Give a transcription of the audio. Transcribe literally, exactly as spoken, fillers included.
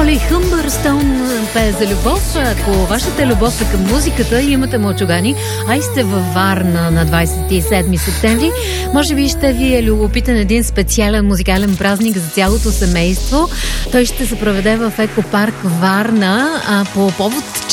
Холи Хъмбърстоун пее за любов. Ако вашата любов е към музиката и имате мълчугани, а и сте във Варна на двадесет и седми септември, може би ще ви е любопитен един специален музикален празник за цялото семейство. Той ще се проведе в Екопарк Варна а, по повод